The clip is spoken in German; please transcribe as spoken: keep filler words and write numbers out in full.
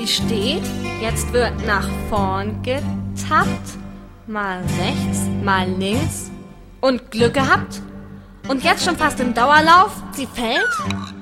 Die steht, jetzt wird nach vorn getappt, mal rechts, mal links und Glück gehabt. Und jetzt schon fast im Dauerlauf, sie fällt